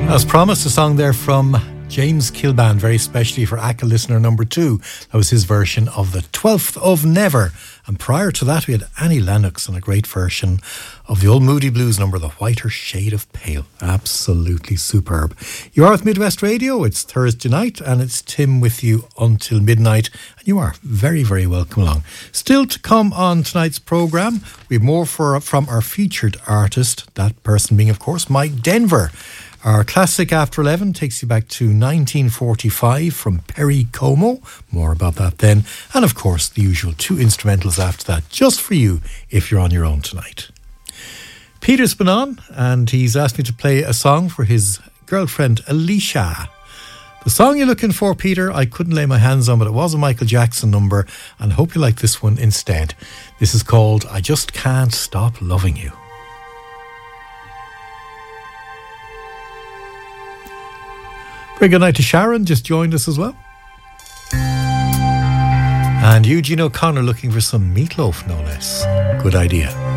As promised, a song there from James Kilban, very specially for ACCA listener number 2. That was his version of The 12th of Never. And prior to that, we had Annie Lennox on a great version of the old Moody Blues number, The Whiter Shade of Pale. Absolutely superb. You are with Midwest Radio. It's Thursday night, and it's Tim with you until midnight. And you are very, very welcome along. Still to come on tonight's programme, we have more from our featured artist, that person being, of course, Mike Denver. Our classic After 11 takes you back to 1945 from Perry Como. More about that then. And of course, the usual 2 instrumentals after that, just for you if you're on your own tonight. Peter's been on, and he's asked me to play a song for his girlfriend, Alicia. The song you're looking for, Peter, I couldn't lay my hands on, but it was a Michael Jackson number, and I hope you like this one instead. This is called I Just Can't Stop Loving You. Very good night to Sharon, just joined us as well. And Eugene O'Connor looking for some meatloaf, no less. Good idea.